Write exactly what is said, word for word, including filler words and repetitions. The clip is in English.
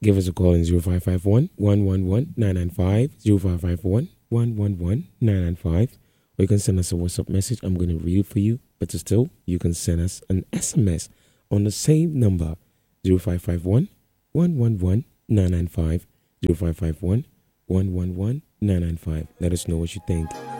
Give us a call in zero five five one, one one one, nine nine five, zero five five one, one one one, nine nine five, or you can send us a WhatsApp message. I'm going to read it for you. Better still, you can send us an S M S on the same number, zero five five one, one one one, nine nine five, zero five five one, one one one, nine nine five. Let us know what you think.